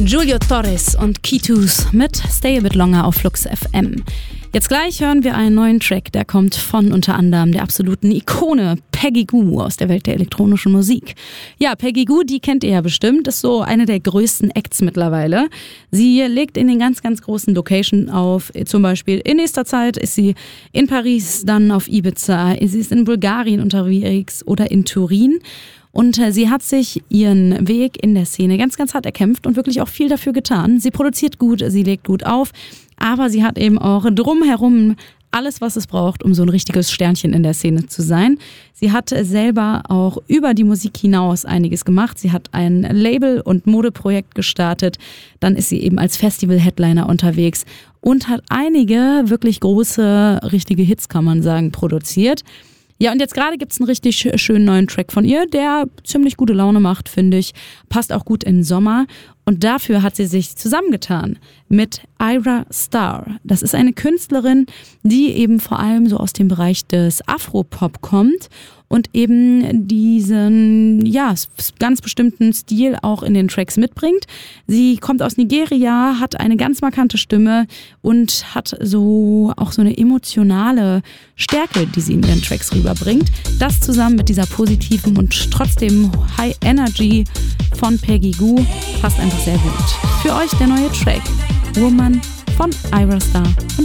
Julio Torres und Kitus mit Stay a Bit Longer auf Flux FM. Jetzt gleich hören wir einen neuen Track, der kommt von unter anderem der absoluten Ikone Peggy Gou aus der Welt der elektronischen Musik. Ja, Peggy Gou, die kennt ihr ja bestimmt, ist so eine der größten Acts mittlerweile. Sie legt in den ganz, ganz großen Locations auf, zum Beispiel in nächster Zeit ist sie in Paris, dann auf Ibiza, sie ist in Bulgarien unterwegs oder in Turin. Und sie hat sich ihren Weg in der Szene ganz, ganz hart erkämpft und wirklich auch viel dafür getan. Sie produziert gut, sie legt gut auf, aber sie hat eben auch drumherum alles, was es braucht, um so ein richtiges Sternchen in der Szene zu sein. Sie hat selber auch über die Musik hinaus einiges gemacht. Sie hat ein Label- und Modeprojekt gestartet. Dann ist sie eben als Festival-Headliner unterwegs und hat einige wirklich große, richtige Hits, kann man sagen, produziert. Ja, und jetzt gerade gibt's einen richtig schönen neuen Track von ihr, der ziemlich gute Laune macht, finde ich. Passt auch gut in den Sommer. Und dafür hat sie sich zusammengetan mit Ayra Starr. Das ist eine Künstlerin, die eben vor allem so aus dem Bereich des Afropop kommt und eben diesen, ja, ganz bestimmten Stil auch in den Tracks mitbringt. Sie kommt aus Nigeria, hat eine ganz markante Stimme und hat so auch so eine emotionale Stärke, die sie in ihren Tracks rüberbringt. Das zusammen mit dieser positiven und trotzdem High Energy von Peggy Gou passt einfach sehr gut. Für euch der neue Track Woman von Ayra Starr.